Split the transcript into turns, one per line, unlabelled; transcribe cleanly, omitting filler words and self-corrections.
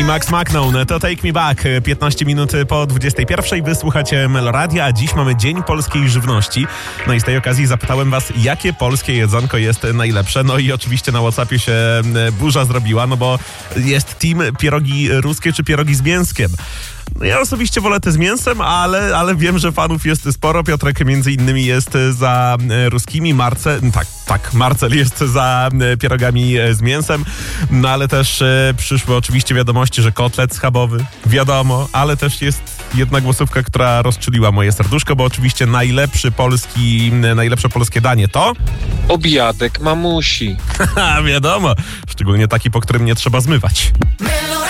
Max Macnoun, to Take Me Back. 15 minut po 21. Wysłuchacie Meloradia, a dziś mamy Dzień Polskiej Żywności. No i z tej okazji zapytałem was, jakie polskie jedzonko jest najlepsze. No i oczywiście na WhatsAppie się burza zrobiła, no bo jest team pierogi ruskie czy pierogi z mięskiem. No ja osobiście wolę te z mięsem, ale wiem, że fanów jest sporo. Piotrek między innymi jest za ruskimi, Marcel jest za pierogami z mięsem, no ale też przyszły oczywiście wiadomości, że kotlet schabowy, wiadomo, ale też jest jedna głosówka, która rozczuliła moje serduszko, bo oczywiście najlepsze polskie danie to...
Obiadek mamusi.
Wiadomo, szczególnie taki, po którym nie trzeba zmywać.